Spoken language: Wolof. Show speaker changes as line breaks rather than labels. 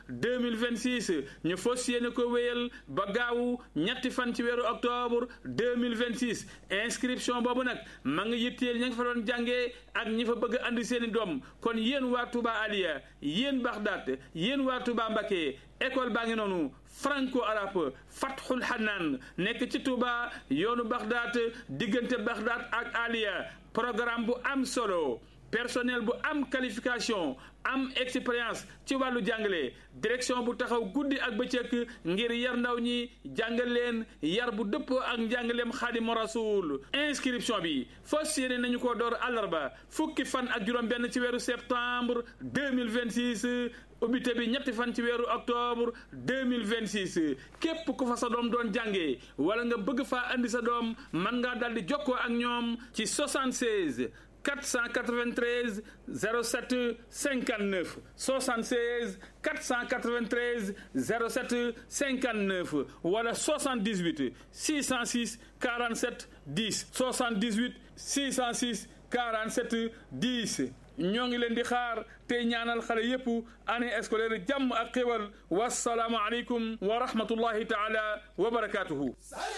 2026 ñu fas yéene ko wéyal ba gaawu ñetti fan ci weeru octobre 2026 inscription boobu nag ma ngi yitteel ña nga fa doon jàngee ak ñi fa bëgg andi seeni doom kon yéen waa Touba Aliya yéen Baxdaat yéen waa Touba Mbacké école baa ngi noonu franco arabe Fathul Hanaan nekk ci Touba yoonu Baxdaat diggante Baxdaat ak Aliya programme bu am solo personnel bu am qualification am expérience ci wàllu jàngale direction bu taxaw guddi ak bëccëg ngir yar ndaw ñi jàngal leen yar bu dëppoo ak njàngaleem Xaadimu Rasuul inscription bi fas yéene nañu ko door àllarba fukki fan ak juróom benn ci weeru septembre 2026 ubbite bi ñetti fan ci weeru octobre 2026 képp ku fa sa doom doon jàngee wala nga bëgg faa andi sa doom mën ngaa daldi jokkoo ak ñoom ci 76 493 07 59 76 493 07 59 wala 78 606 47 10 78 606 47 10 ñoo ngi leen di xaar tey ñaanal xale yépp année scolaire jàmm ak xéwal wasalaamu aleykum wa rahmatullahi taala wa barakaatuhu